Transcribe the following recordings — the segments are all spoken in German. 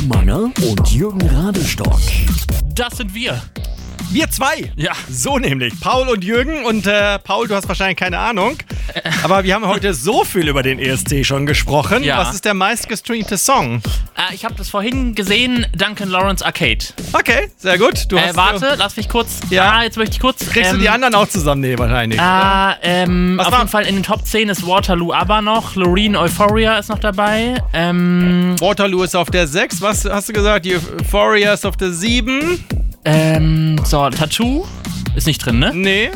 Manger und Jürgen Radestock. Das sind wir. Wir zwei. Ja. So nämlich. Paul und Jürgen. Und Paul, du hast wahrscheinlich keine Ahnung. Aber wir haben heute so viel über den ESC schon gesprochen. Ja. Was ist der meistgestreamte Song? Ich habe das vorhin gesehen, Duncan Lawrence Arcade. Okay, sehr gut. Du hast, Warte, lass mich kurz. Ja. Jetzt möchte ich kurz. Kriegst du die anderen auch zusammen? Nee, wahrscheinlich. Auf war? jeden Fall in den Top 10 ist Waterloo aber noch. Loreen Euphoria ist noch dabei. Waterloo ist auf der 6. Was hast du gesagt? Die Euphoria ist auf der 7. Tattoo ist nicht drin, ne? Nee.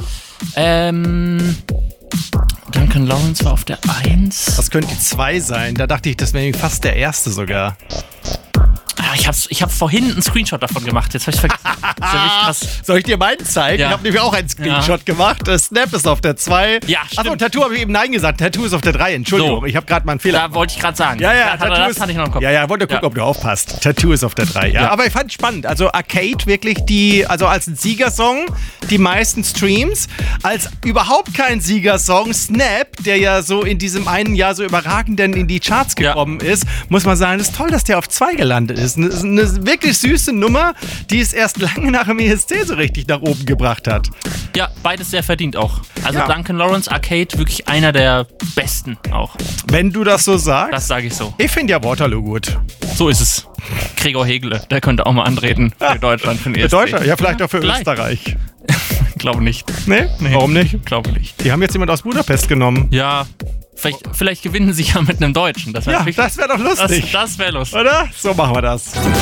Duncan Lawrence war auf der 1. Das könnte die 2 sein. Da dachte ich, das wäre fast der erste sogar. Ich hab vorhin einen Screenshot davon gemacht. Jetzt hab ich vergessen. Das ist ja wirklich krass. Soll ich dir meinen zeigen? Ja. Ich habe nämlich auch einen Screenshot gemacht. Snap ist auf der 2. Ja, stimmt. Achso, Tattoo habe ich eben Nein gesagt. Tattoo ist auf der 3. Entschuldigung, So. Ich habe gerade mal einen Fehler Da wollte ich gerade sagen. Ja, Das hatte ich noch im Kopf. Ja, wollte gucken, ob du aufpasst. Tattoo ist auf der 3, ja. Ja. Aber ich fand es spannend. Also Arcade wirklich also als ein Siegersong die meisten Streams. Als überhaupt kein Siegersong Snap, der ja so in diesem einen Jahr so überragend denn in die Charts gekommen ist, muss man sagen, es ist toll, dass der auf 2 gelandet ist. Eine wirklich süße Nummer, die es erst lange nach dem ESC so richtig nach oben gebracht hat. Ja, beides sehr verdient auch. Also Ja. Duncan Lawrence Arcade wirklich einer der besten auch. Wenn du das so sagst. Das sage ich so. Ich finde ja Waterloo gut. So ist es. Gregor Hegele, der könnte auch mal antreten für Deutschland, für den ESC. Für Deutschland? Ja, vielleicht auch für vielleicht. Österreich. Glaube nicht. Nee? Warum nicht? Glaube nicht. Die haben jetzt jemand aus Budapest genommen. Ja, vielleicht gewinnen sie ja mit einem Deutschen. Das wäre Ja, das wäre doch lustig. Das wäre lustig. Oder? So machen wir das.